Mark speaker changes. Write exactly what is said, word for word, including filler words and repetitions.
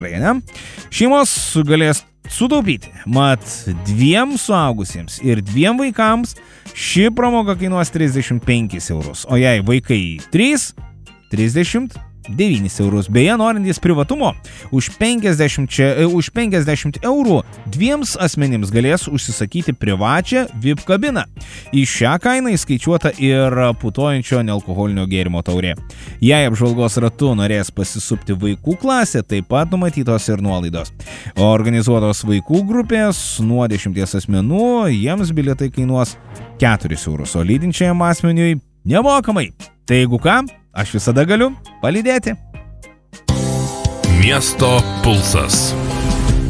Speaker 1: Ne? Šeimos galės sutaupyti, mat dviem suaugusiems ir dviem vaikams ši pramoga kainuos trisdešimt penkis eurus, o jei vaikai trys, trisdešimt devynis eurus. Beje, norintys privatumo, už penkiasdešimt, čia, už penkiasdešimt eurų dviems asmenims galės užsisakyti privačią V I P kabiną. Į šią kainą įskaičiuota ir putojančio nealkoholinio gėrimo taurė. Jei apžvalgos ratu norės pasisupti vaikų klasė, taip pat numatytos ir nuolaidos. O organizuotos vaikų grupės nuo dešimties asmenų, jiems bilietai kainuos keturis eurus, o lydinčiajam asmeniui nemokamai. Tai jeigu ką, aš visada galiu palydėti.
Speaker 2: Miesto pulsas.